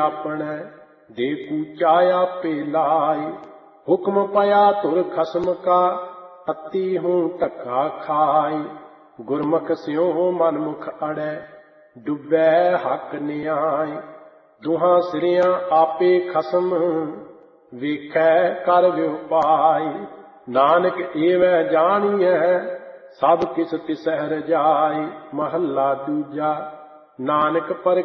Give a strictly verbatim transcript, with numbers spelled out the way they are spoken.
आपणै, दे कूचा आपे लाए। हुक्म पया तुर खसम का, अति हूँ धक्का खाए। गुरमुख स्यों मनमुख अड़ै, डुबै हक न्याय। दुहां सिरियां आपे खसम, वेखै कर व्योपाय। नानक एवै जानिए, सब किस तिसह रजाए। महला दूजा। नानक पर